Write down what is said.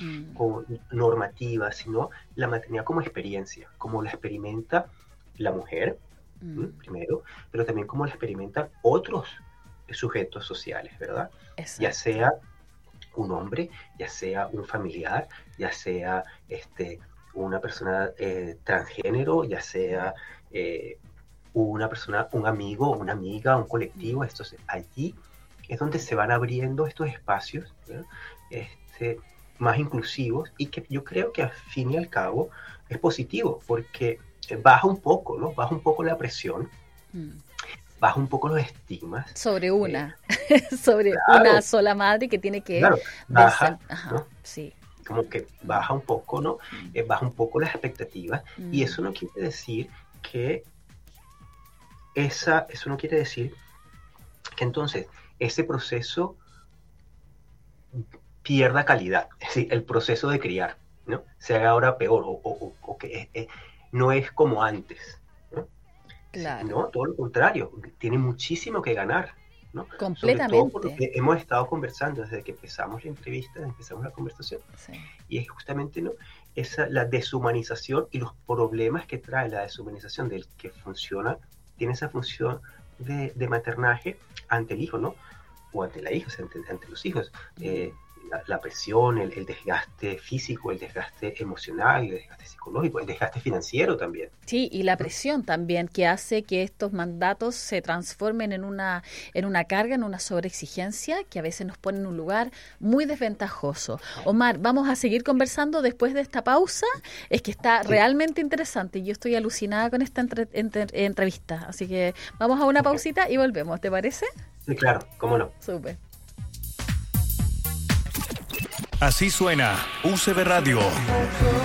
normativa, sino la maternidad como experiencia, como la experimenta la mujer, primero, pero también como la experimentan otros sujetos sociales, ¿verdad? Exacto. Ya sea un hombre, ya sea un familiar, ya sea una persona transgénero, ya sea una persona, un amigo, una amiga, un colectivo. Entonces, allí es donde se van abriendo estos espacios, ¿verdad? Más inclusivos, y que yo creo que al fin y al cabo es positivo, porque baja un poco, ¿no? Baja un poco la presión, baja un poco los estigmas. Sobre una, sobre claro, una sola madre que tiene que... Claro, baja, ¿no? Sí. Como que baja un poco, ¿no? Baja un poco las expectativas, y eso no quiere decir que eso no quiere decir que entonces ese proceso pierda calidad, es decir, el proceso de criar, ¿no? Se haga ahora peor, o que no es como antes, ¿no? Claro. No, todo lo contrario, tiene muchísimo que ganar, ¿no? Completamente. Sobre todo por lo que hemos estado conversando desde que empezamos la entrevista, empezamos la conversación. Sí. Y es justamente, ¿no?, la deshumanización y los problemas que trae la deshumanización del que funciona, tiene esa función de maternaje ante el hijo, ¿no? O ante la hija, o sea, ante los hijos. La presión, el desgaste físico, el desgaste emocional, el desgaste psicológico, el desgaste financiero también. Sí, y la presión también, que hace que estos mandatos se transformen en una carga, en una sobreexigencia, que a veces nos pone en un lugar muy desventajoso. Omar, vamos a seguir conversando después de esta pausa. Es que está realmente interesante y yo estoy alucinada con esta entrevista. Así que vamos a una pausita y volvemos, ¿te parece? Sí, claro, cómo no. Súper. Así suena UCB Radio.